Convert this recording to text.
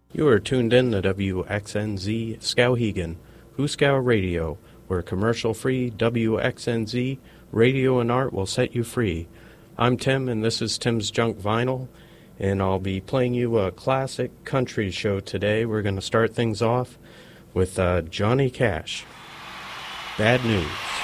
You are tuned in to WXNZ Skowhegan, Huskow Radio, where commercial-free WXNZ radio and art will set you free. I'm Tim, and this is Tim's Junk Vinyl, and I'll be playing you a classic country show today. We're going to start things off with Johnny Cash. Bad News.